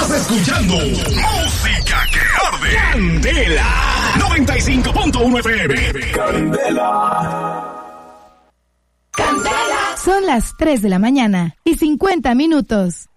Estás escuchando Música que Arde. Candela 95.1 FM. Candela. Son las 3 de la mañana y 50 minutos.